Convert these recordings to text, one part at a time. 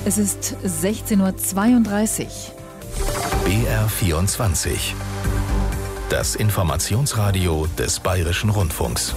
Es ist 16:32 Uhr. BR24. Das Informationsradio des Bayerischen Rundfunks.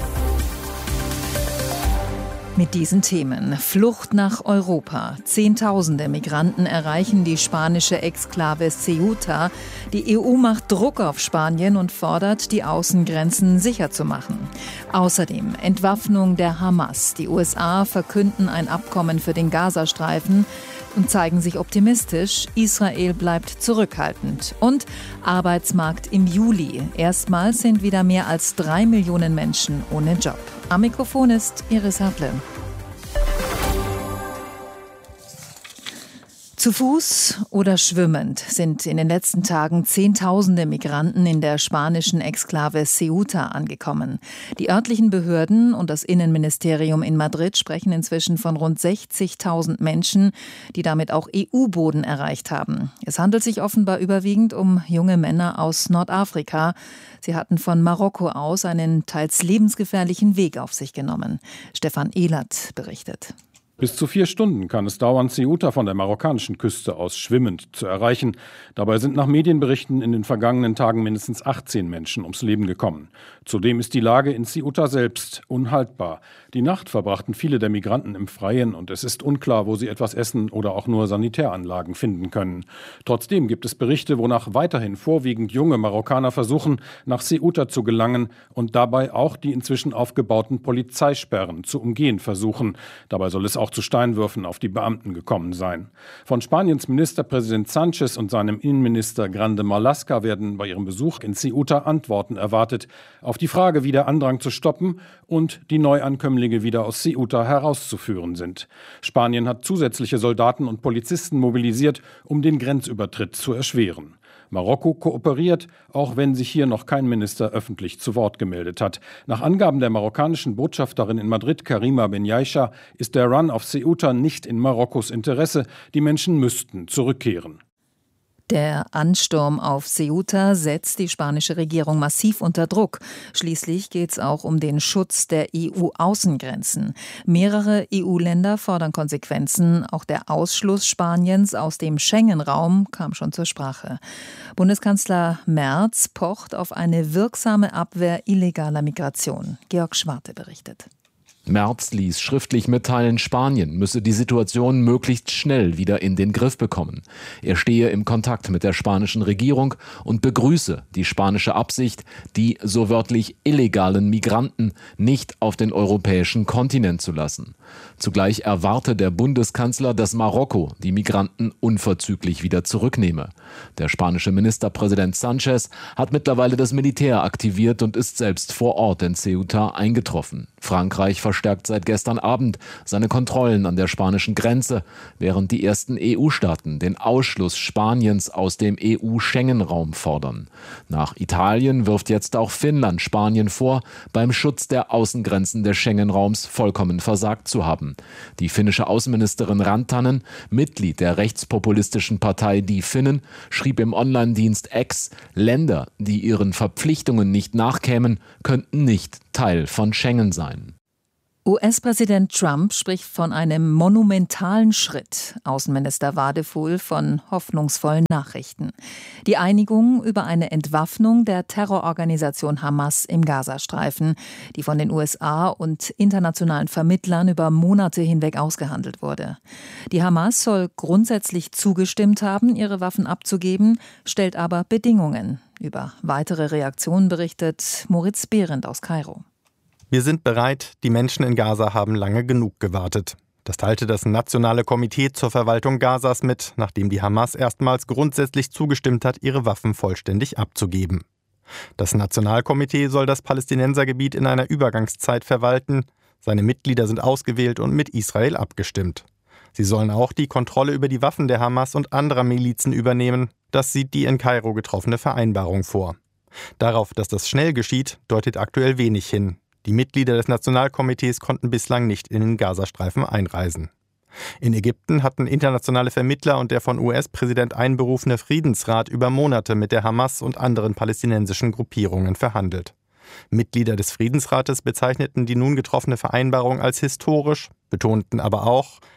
Mit diesen Themen: Flucht nach Europa. Zehntausende Migranten erreichen die spanische Exklave Ceuta. Die EU macht Druck auf Spanien und fordert, die Außengrenzen sicher zu machen. Außerdem Entwaffnung der Hamas. Die USA verkünden ein Abkommen für den Gazastreifen und zeigen sich optimistisch. Israel bleibt zurückhaltend. Und Arbeitsmarkt im Juli. Erstmals sind wieder mehr als 3 Millionen Menschen ohne Job. Am Mikrofon ist Iris Hartle. Zu Fuß oder schwimmend sind in den letzten Tagen Zehntausende Migranten in der spanischen Exklave Ceuta angekommen. Die örtlichen Behörden und das Innenministerium in Madrid sprechen inzwischen von rund 60.000 Menschen, die damit auch EU-Boden erreicht haben. Es handelt sich offenbar überwiegend um junge Männer aus Nordafrika. Sie hatten von Marokko aus einen teils lebensgefährlichen Weg auf sich genommen. Stefan Ehlert berichtet. Bis zu 4 Stunden kann es dauern, Ceuta von der marokkanischen Küste aus schwimmend zu erreichen. Dabei sind nach Medienberichten in den vergangenen Tagen mindestens 18 Menschen ums Leben gekommen. Zudem ist die Lage in Ceuta selbst unhaltbar. Die Nacht verbrachten viele der Migranten im Freien und es ist unklar, wo sie etwas essen oder auch nur Sanitäranlagen finden können. Trotzdem gibt es Berichte, wonach weiterhin vorwiegend junge Marokkaner versuchen, nach Ceuta zu gelangen und dabei auch die inzwischen aufgebauten Polizeisperren zu umgehen versuchen. Dabei soll es auch zu Steinwürfen auf die Beamten gekommen sein. Von Spaniens Ministerpräsident Sánchez und seinem Innenminister Grande Marlaska werden bei ihrem Besuch in Ceuta Antworten erwartet auf die Frage, wie der Andrang zu stoppen und die Neuankömmlinge wieder aus Ceuta herauszuführen sind. Spanien hat zusätzliche Soldaten und Polizisten mobilisiert, um den Grenzübertritt zu erschweren. Marokko kooperiert, auch wenn sich hier noch kein Minister öffentlich zu Wort gemeldet hat. Nach Angaben der marokkanischen Botschafterin in Madrid, Karima Benyaisha, ist der Run auf Ceuta nicht in Marokkos Interesse. Die Menschen müssten zurückkehren. Der Ansturm auf Ceuta setzt die spanische Regierung massiv unter Druck. Schließlich geht es auch um den Schutz der EU-Außengrenzen. Mehrere EU-Länder fordern Konsequenzen. Auch der Ausschluss Spaniens aus dem Schengen-Raum kam schon zur Sprache. Bundeskanzler Merz pocht auf eine wirksame Abwehr illegaler Migration. Georg Schwarte berichtet. Merz ließ schriftlich mitteilen, Spanien müsse die Situation möglichst schnell wieder in den Griff bekommen. Er stehe im Kontakt mit der spanischen Regierung und begrüße die spanische Absicht, die so wörtlich illegalen Migranten nicht auf den europäischen Kontinent zu lassen. Zugleich erwarte der Bundeskanzler, dass Marokko die Migranten unverzüglich wieder zurücknehme. Der spanische Ministerpräsident Sánchez hat mittlerweile das Militär aktiviert und ist selbst vor Ort in Ceuta eingetroffen. Frankreich verstärkt seit gestern Abend seine Kontrollen an der spanischen Grenze, während die ersten EU-Staaten den Ausschluss Spaniens aus dem EU-Schengen-Raum fordern. Nach Italien wirft jetzt auch Finnland Spanien vor, beim Schutz der Außengrenzen des Schengen-Raums vollkommen versagt zu haben. Die finnische Außenministerin Rantanen, Mitglied der rechtspopulistischen Partei Die Finnen, schrieb im Online-Dienst X, Länder, die ihren Verpflichtungen nicht nachkämen, könnten nicht Teil von Schengen sein. US-Präsident Trump spricht von einem monumentalen Schritt. Außenminister Wadefuhl von hoffnungsvollen Nachrichten. Die Einigung über eine Entwaffnung der Terrororganisation Hamas im Gazastreifen, die von den USA und internationalen Vermittlern über Monate hinweg ausgehandelt wurde. Die Hamas soll grundsätzlich zugestimmt haben, ihre Waffen abzugeben, stellt aber Bedingungen. Über weitere Reaktionen berichtet Moritz Behrendt aus Kairo. Wir sind bereit, die Menschen in Gaza haben lange genug gewartet. Das teilte das Nationale Komitee zur Verwaltung Gazas mit, nachdem die Hamas erstmals grundsätzlich zugestimmt hat, ihre Waffen vollständig abzugeben. Das Nationalkomitee soll das Palästinensergebiet in einer Übergangszeit verwalten. Seine Mitglieder sind ausgewählt und mit Israel abgestimmt. Sie sollen auch die Kontrolle über die Waffen der Hamas und anderer Milizen übernehmen. Das sieht die in Kairo getroffene Vereinbarung vor. Darauf, dass das schnell geschieht, deutet aktuell wenig hin. Die Mitglieder des Nationalkomitees konnten bislang nicht in den Gazastreifen einreisen. In Ägypten hatten internationale Vermittler und der von US-Präsident einberufene Friedensrat über Monate mit der Hamas und anderen palästinensischen Gruppierungen verhandelt. Mitglieder des Friedensrates bezeichneten die nun getroffene Vereinbarung als historisch, betonten aber auch,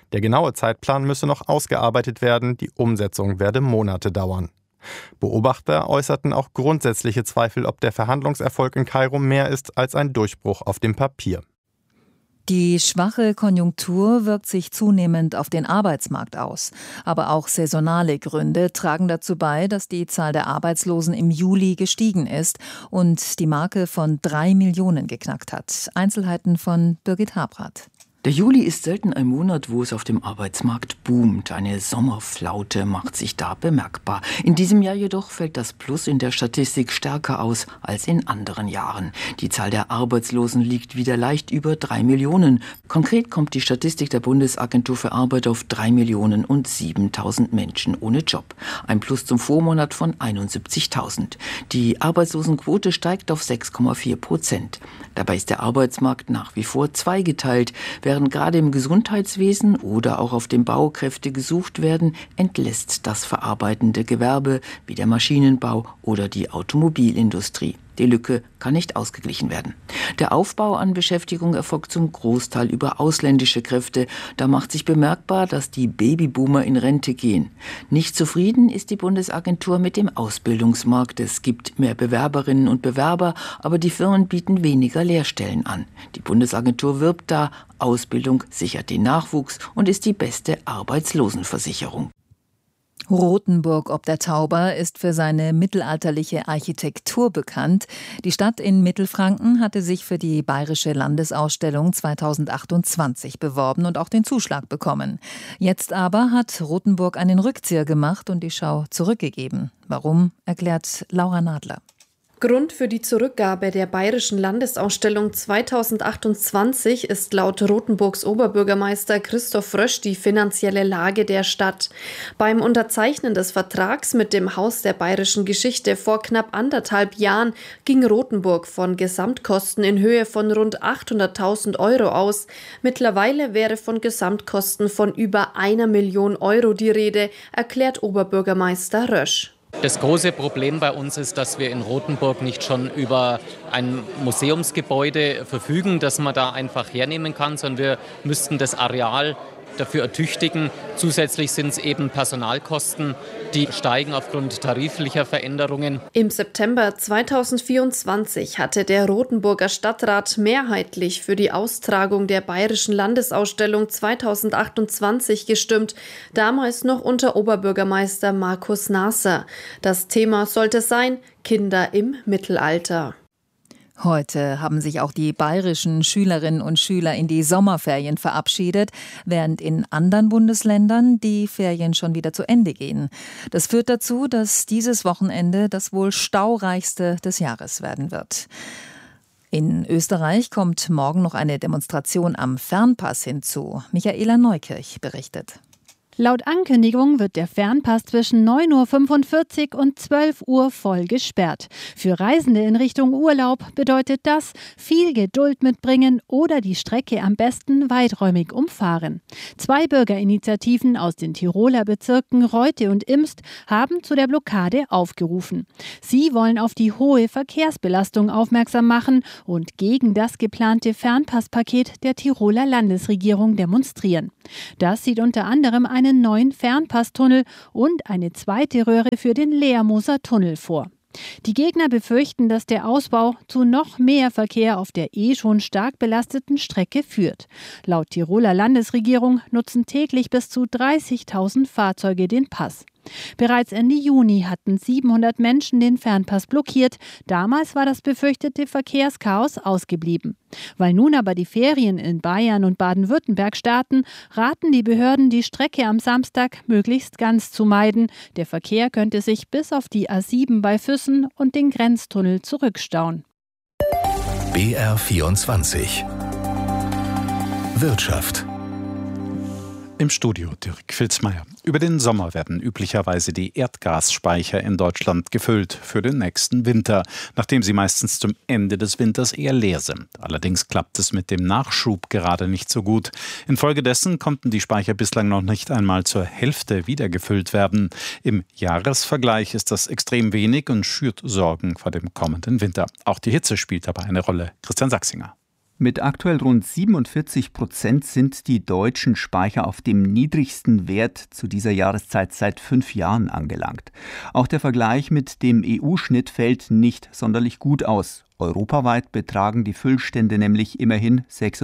Der genaue Zeitplan müsse noch ausgearbeitet werden, die Umsetzung werde Monate dauern. Beobachter äußerten auch grundsätzliche Zweifel, ob der Verhandlungserfolg in Kairo mehr ist als ein Durchbruch auf dem Papier. Die schwache Konjunktur wirkt sich zunehmend auf den Arbeitsmarkt aus. Aber auch saisonale Gründe tragen dazu bei, dass die Zahl der Arbeitslosen im Juli gestiegen ist und die Marke von 3 Millionen geknackt hat. Einzelheiten von Birgit Habrath. Der Juli ist selten ein Monat, wo es auf dem Arbeitsmarkt boomt. Eine Sommerflaute macht sich da bemerkbar. In diesem Jahr jedoch fällt das Plus in der Statistik stärker aus als in anderen Jahren. Die Zahl der Arbeitslosen liegt wieder leicht über 3 Millionen. Konkret kommt die Statistik der Bundesagentur für Arbeit auf 3.007.000 Menschen ohne Job. Ein Plus zum Vormonat von 71.000. Die Arbeitslosenquote steigt auf 6,4%. Dabei ist der Arbeitsmarkt nach wie vor zweigeteilt. Während gerade im Gesundheitswesen oder auch auf dem Bau Kräfte gesucht werden, entlässt das verarbeitende Gewerbe wie der Maschinenbau oder die Automobilindustrie. Die Lücke kann nicht ausgeglichen werden. Der Aufbau an Beschäftigung erfolgt zum Großteil über ausländische Kräfte. Da macht sich bemerkbar, dass die Babyboomer in Rente gehen. Nicht zufrieden ist die Bundesagentur mit dem Ausbildungsmarkt. Es gibt mehr Bewerberinnen und Bewerber, aber die Firmen bieten weniger Lehrstellen an. Die Bundesagentur wirbt da, Ausbildung sichert den Nachwuchs und ist die beste Arbeitslosenversicherung. Rothenburg ob der Tauber ist für seine mittelalterliche Architektur bekannt. Die Stadt in Mittelfranken hatte sich für die Bayerische Landesausstellung 2028 beworben und auch den Zuschlag bekommen. Jetzt aber hat Rothenburg einen Rückzieher gemacht und die Schau zurückgegeben. Warum, erklärt Laura Nadler. Grund für die Zurückgabe der Bayerischen Landesausstellung 2028 ist laut Rothenburgs Oberbürgermeister Christoph Rösch die finanzielle Lage der Stadt. Beim Unterzeichnen des Vertrags mit dem Haus der Bayerischen Geschichte vor knapp 1,5 Jahren ging Rothenburg von Gesamtkosten in Höhe von rund 800.000 Euro aus. Mittlerweile wäre von Gesamtkosten von über 1 Million Euro die Rede, erklärt Oberbürgermeister Rösch. Das große Problem bei uns ist, dass wir in Rothenburg nicht schon über ein Museumsgebäude verfügen, das man da einfach hernehmen kann, sondern wir müssten das Areal dafür ertüchtigen. Zusätzlich sind es eben Personalkosten, die steigen aufgrund tariflicher Veränderungen. Im September 2024 hatte der Rothenburger Stadtrat mehrheitlich für die Austragung der Bayerischen Landesausstellung 2028 gestimmt, damals noch unter Oberbürgermeister Markus Nasser. Das Thema sollte sein: Kinder im Mittelalter. Heute haben sich auch die bayerischen Schülerinnen und Schüler in die Sommerferien verabschiedet, während in anderen Bundesländern die Ferien schon wieder zu Ende gehen. Das führt dazu, dass dieses Wochenende das wohl staureichste des Jahres werden wird. In Österreich kommt morgen noch eine Demonstration am Fernpass hinzu. Michaela Neukirch berichtet. Laut Ankündigung wird der Fernpass zwischen 9.45 Uhr und 12 Uhr voll gesperrt. Für Reisende in Richtung Urlaub bedeutet das viel Geduld mitbringen oder die Strecke am besten weiträumig umfahren. 2 Bürgerinitiativen aus den Tiroler Bezirken Reute und Imst haben zu der Blockade aufgerufen. Sie wollen auf die hohe Verkehrsbelastung aufmerksam machen und gegen das geplante Fernpasspaket der Tiroler Landesregierung demonstrieren. Das sieht unter anderem einen neuen Fernpasstunnel und eine zweite Röhre für den Leermoser Tunnel vor. Die Gegner befürchten, dass der Ausbau zu noch mehr Verkehr auf der schon stark belasteten Strecke führt. Laut Tiroler Landesregierung nutzen täglich bis zu 30.000 Fahrzeuge den Pass. Bereits Ende Juni hatten 700 Menschen den Fernpass blockiert. Damals war das befürchtete Verkehrschaos ausgeblieben. Weil nun aber die Ferien in Bayern und Baden-Württemberg starten, raten die Behörden, die Strecke am Samstag möglichst ganz zu meiden. Der Verkehr könnte sich bis auf die A7 bei Füssen und den Grenztunnel zurückstauen. BR24 Wirtschaft. Im Studio Dirk Filzmeier. Über den Sommer werden üblicherweise die Erdgasspeicher in Deutschland gefüllt für den nächsten Winter, nachdem sie meistens zum Ende des Winters eher leer sind. Allerdings klappt es mit dem Nachschub gerade nicht so gut. Infolgedessen konnten die Speicher bislang noch nicht einmal zur Hälfte wieder gefüllt werden. Im Jahresvergleich ist das extrem wenig und schürt Sorgen vor dem kommenden Winter. Auch die Hitze spielt dabei eine Rolle. Christian Sachsinger. Mit aktuell rund 47% sind die deutschen Speicher auf dem niedrigsten Wert zu dieser Jahreszeit seit 5 Jahren angelangt. Auch der Vergleich mit dem EU-Schnitt fällt nicht sonderlich gut aus. Europaweit betragen die Füllstände nämlich immerhin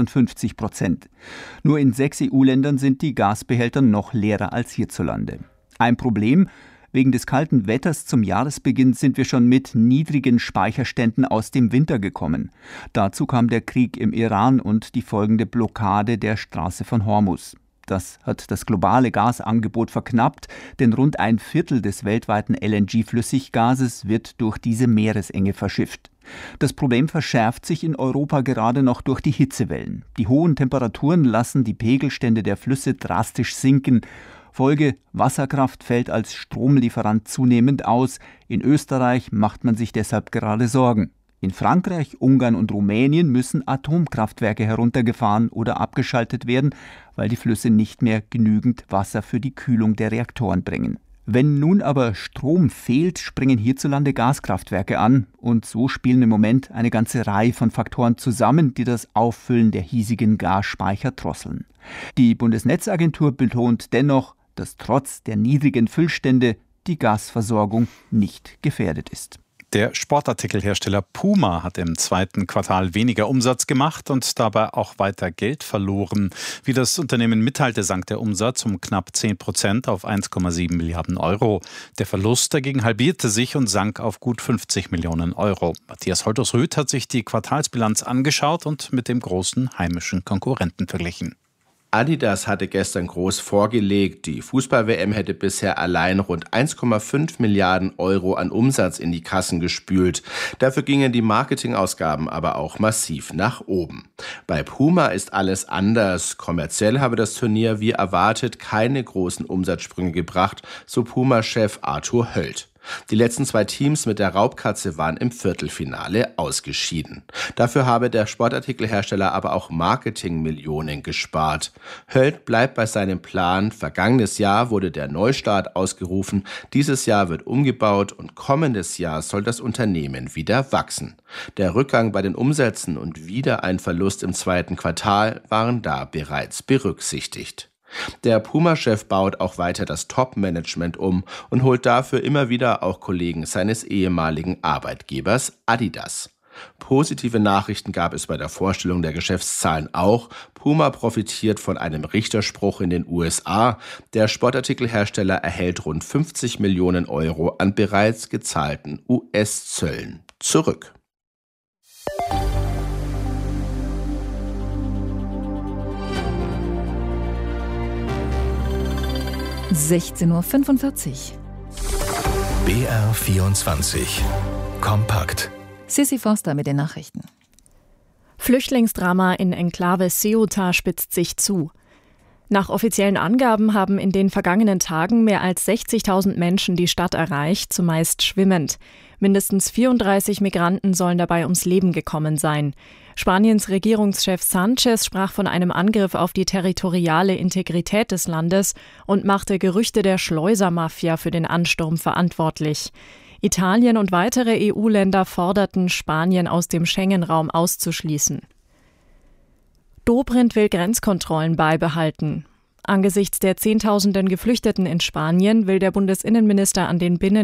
56%. Nur in 6 EU-Ländern sind die Gasbehälter noch leerer als hierzulande. Ein Problem: Wegen des kalten Wetters zum Jahresbeginn sind wir schon mit niedrigen Speicherständen aus dem Winter gekommen. Dazu kam der Krieg im Iran und die folgende Blockade der Straße von Hormuz. Das hat das globale Gasangebot verknappt, denn rund 1/4 des weltweiten LNG-Flüssiggases wird durch diese Meeresenge verschifft. Das Problem verschärft sich in Europa gerade noch durch die Hitzewellen. Die hohen Temperaturen lassen die Pegelstände der Flüsse drastisch sinken. Folge: Wasserkraft fällt als Stromlieferant zunehmend aus. In Österreich macht man sich deshalb gerade Sorgen. In Frankreich, Ungarn und Rumänien müssen Atomkraftwerke heruntergefahren oder abgeschaltet werden, weil die Flüsse nicht mehr genügend Wasser für die Kühlung der Reaktoren bringen. Wenn nun aber Strom fehlt, springen hierzulande Gaskraftwerke an. Und so spielen im Moment eine ganze Reihe von Faktoren zusammen, die das Auffüllen der hiesigen Gasspeicher drosseln. Die Bundesnetzagentur betont dennoch, dass trotz der niedrigen Füllstände die Gasversorgung nicht gefährdet ist. Der Sportartikelhersteller Puma hat im 2. Quartal weniger Umsatz gemacht und dabei auch weiter Geld verloren. Wie das Unternehmen mitteilte, sank der Umsatz um knapp 10% auf 1,7 Milliarden Euro. Der Verlust dagegen halbierte sich und sank auf gut 50 Millionen Euro. Matthias Holtersrüth hat sich die Quartalsbilanz angeschaut und mit dem großen heimischen Konkurrenten verglichen. Adidas hatte gestern groß vorgelegt. Die Fußball-WM hätte bisher allein rund 1,5 Milliarden Euro an Umsatz in die Kassen gespült. Dafür gingen die Marketingausgaben aber auch massiv nach oben. Bei Puma ist alles anders. Kommerziell habe das Turnier wie erwartet keine großen Umsatzsprünge gebracht, so Puma-Chef Arthur Höld. Die letzten 2 Teams mit der Raubkatze waren im Viertelfinale ausgeschieden. Dafür habe der Sportartikelhersteller aber auch Marketingmillionen gespart. Höld bleibt bei seinem Plan. Vergangenes Jahr wurde der Neustart ausgerufen. Dieses Jahr wird umgebaut und kommendes Jahr soll das Unternehmen wieder wachsen. Der Rückgang bei den Umsätzen und wieder ein Verlust im 2. Quartal waren da bereits berücksichtigt. Der Puma-Chef baut auch weiter das Top-Management um und holt dafür immer wieder auch Kollegen seines ehemaligen Arbeitgebers Adidas. Positive Nachrichten gab es bei der Vorstellung der Geschäftszahlen auch. Puma profitiert von einem Richterspruch in den USA. Der Sportartikelhersteller erhält rund 50 Millionen Euro an bereits gezahlten US-Zöllen zurück. (16:45 Uhr). BR24 Kompakt. Sissi Foster mit den Nachrichten. Flüchtlingsdrama in Enklave Ceuta spitzt sich zu. Nach offiziellen Angaben haben in den vergangenen Tagen mehr als 60.000 Menschen die Stadt erreicht, zumeist schwimmend. Mindestens 34 Migranten sollen dabei ums Leben gekommen sein. Spaniens Regierungschef Sánchez sprach von einem Angriff auf die territoriale Integrität des Landes und machte Gerüchte der Schleusermafia für den Ansturm verantwortlich. Italien und weitere EU-Länder forderten, Spanien aus dem Schengen-Raum auszuschließen. Dobrindt will Grenzkontrollen beibehalten. Angesichts der Zehntausenden Geflüchteten in Spanien will der Bundesinnenminister an den